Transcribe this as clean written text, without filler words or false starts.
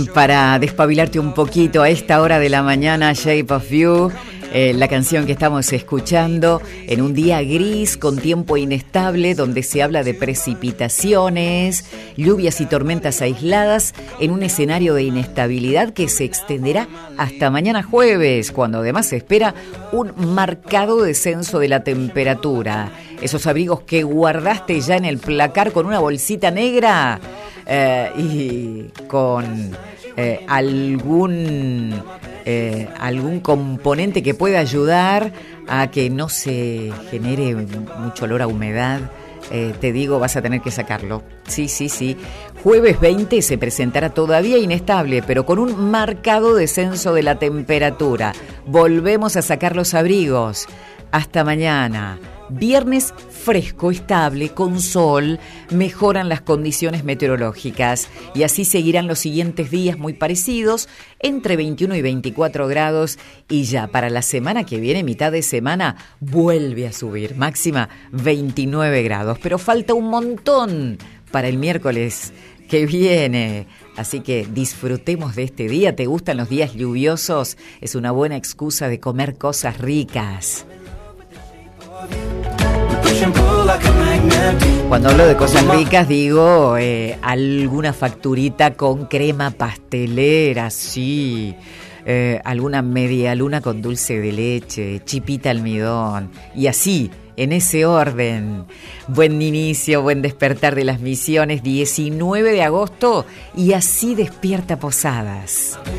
para despabilarte un poquito a esta hora de la mañana, Shape of You, la canción que estamos escuchando en un día gris con tiempo inestable donde se habla de precipitaciones, lluvias y tormentas aisladas en un escenario de inestabilidad que se extenderá hasta mañana jueves, cuando además se espera un marcado descenso de la temperatura. Esos abrigos que guardaste ya en el placar con una bolsita negra y con algún componente que pueda ayudar a que no se genere mucho olor a humedad. Te digo, vas a tener que sacarlo. Sí. Jueves 20 se presentará todavía inestable, pero con un marcado descenso de la temperatura. Volvemos a sacar los abrigos. Hasta mañana. Viernes fresco, estable, con sol, mejoran las condiciones meteorológicas y así seguirán los siguientes días muy parecidos, entre 21 y 24 grados, y ya para la semana que viene, mitad de semana, vuelve a subir, máxima 29 grados, pero falta un montón para el miércoles que viene. Así que disfrutemos de este día. ¿Te gustan los días lluviosos? Es una buena excusa de comer cosas ricas. Cuando hablo de cosas ricas digo alguna facturita con crema pastelera, sí, alguna media luna con dulce de leche, chipita almidón y así, en ese orden. Buen inicio, buen despertar de las Misiones, 19 de agosto y así despierta Posadas.